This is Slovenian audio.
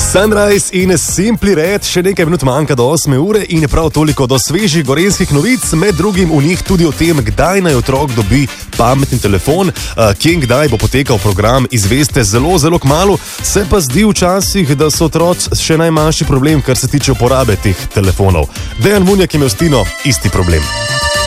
Sunrise in Simply Red, še nekaj minut manjka do 8 ure in prav toliko do svežih gorenjskih novic, med drugim v njih tudi o tem, kdaj naj otrok dobi pametni telefon, kje in kdaj bo potekal program, izveste zelo, zelo kmalu, se pa zdi včasih, da so otroci še najmanjši problem, kar se tiče uporabe teh telefonov. Dejan Munjak in Justino, isti problem.